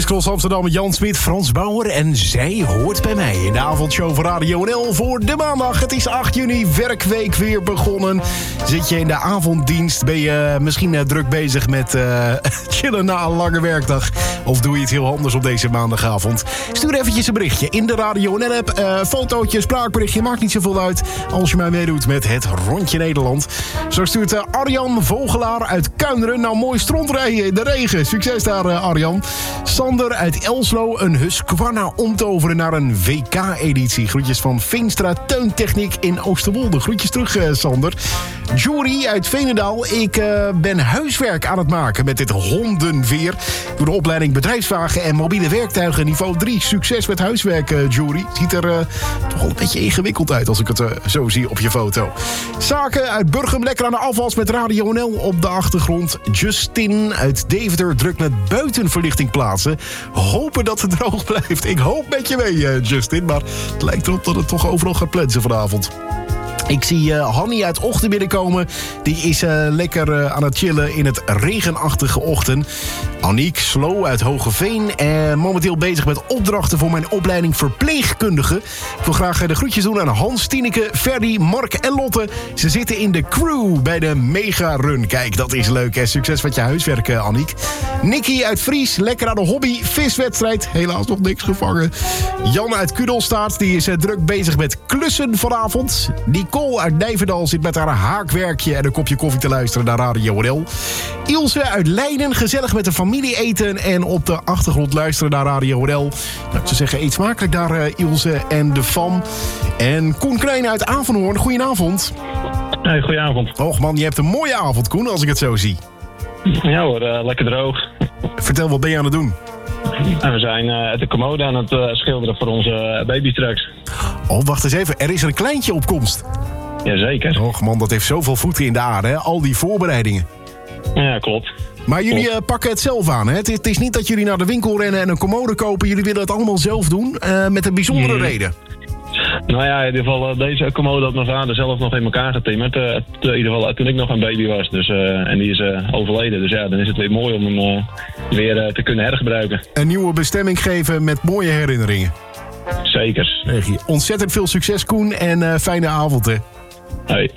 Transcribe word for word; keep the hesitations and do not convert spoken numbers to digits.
Cross Amsterdam met Jan Smit, Frans Bauer en zij hoort bij mij in de avondshow van Radio N L voor de maandag. Het is acht juni, werkweek weer begonnen. Zit je in de avonddienst, ben je misschien uh, druk bezig met uh, chillen na een lange werkdag. Of doe je het heel anders op deze maandagavond? Stuur eventjes een berichtje in de Radio N L-app. Uh, fotootje, spraakberichtje, maakt niet zoveel uit als je mij meedoet met het Rondje Nederland. Zo stuurt uh, Arjan Vogelaar uit Kuinderen. Nou, mooi strontrijden in de regen. Succes daar, uh, Arjan. Sander uit Elslo, een Husqvarna omtoveren naar een W K-editie. Groetjes van Veenstra Teuntechniek in Oosterwolde. Groetjes terug, uh, Sander. Jory uit Veenendaal. Ik uh, ben huiswerk aan het maken met dit hondenveer. Ik doe de opleiding bedrijfswagen en mobiele werktuigen niveau drie. Succes met huiswerk, uh, Jory. Ziet er uh, toch wel een beetje ingewikkeld uit als ik het uh, zo zie op je foto. Zaken uit Burgum, lekker aan de afwas met Radio N L op de achtergrond. Justin uit Deventer druk met buitenverlichting plaatsen. Hopen dat het droog blijft. Ik hoop met je mee, uh, Justin. Maar het lijkt erop dat het toch overal gaat plensen vanavond. Ik zie uh, Hanny uit Ochten binnenkomen. Die is uh, lekker uh, aan het chillen in het regenachtige ochtend. Aniek Slow uit Hogeveen. Uh, momenteel bezig met opdrachten voor mijn opleiding verpleegkundige. Ik wil graag uh, de groetjes doen aan Hans, Tineke, Ferdy, Mark en Lotte. Ze zitten in de crew bij de Mega Run. Kijk, dat is leuk, hè? Succes met je huiswerk, uh, Aniek. Nicky uit Fries, lekker aan de hobby. Viswedstrijd, helaas nog niks gevangen. Jan uit Kudelstaart, die is uh, druk bezig met klussen vanavond. Nicole uit Nijverdal zit met haar haakwerkje en een kopje koffie te luisteren naar Radio N L. Ilse uit Leiden, gezellig met de familie eten en op de achtergrond luisteren naar Radio N L. Nou, ik zou zeggen, eet smakelijk daar, uh, Ilse en de fam. En Koen Krijn uit Avenhoorn, goedenavond. Hey, goedenavond. Och man, je hebt een mooie avond, Koen, als ik het zo zie. Ja hoor, uh, lekker droog. Vertel, wat ben je aan het doen? En we zijn uh, de commode aan het uh, schilderen voor onze uh, babytrucks. Oh, wacht eens even, er is een kleintje op komst. Jazeker. Och man, dat heeft zoveel voeten in de aarde, hè? Al die voorbereidingen. Ja, klopt. Maar jullie uh, pakken het zelf aan, hè? Het is, het is niet dat jullie naar de winkel rennen en een commode kopen. Jullie willen het allemaal zelf doen, uh, met een bijzondere hmm. reden. Nou ja, in ieder geval, uh, deze commode had mijn vader zelf nog in elkaar getimmerd. Uh, in ieder geval, uh, toen ik nog een baby was. Dus, uh, en die is uh, overleden. Dus ja, dan is het weer mooi om hem uh, weer uh, te kunnen hergebruiken. Een nieuwe bestemming geven met mooie herinneringen. Zeker. Ontzettend veel succes, Koen. En uh, fijne avond, hè. Hoi.